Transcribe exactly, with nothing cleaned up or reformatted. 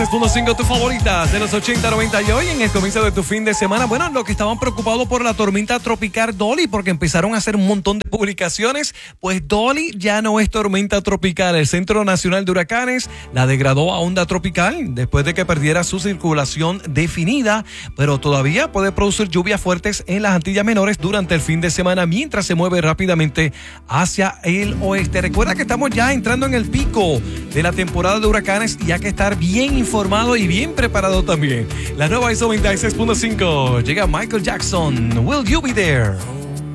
punto cinco tu favorita de los ochenta, noventa y hoy en el comienzo de tu fin de semana. Bueno, los que estaban preocupados por la tormenta tropical Dolly porque empezaron a hacer un montón de publicaciones, pues Dolly ya no es tormenta tropical. El Centro Nacional de Huracanes la degradó a onda tropical después de que perdiera su circulación definida, pero todavía puede producir lluvias fuertes en las Antillas Menores durante el fin de semana mientras se mueve rápidamente hacia el oeste. Recuerda que estamos ya entrando en el pico de la temporada de huracanes y hay que estar bien informado y bien preparado también. La nueva I S O noventa y seis punto cinco llega Michael Jackson. Will You Be There?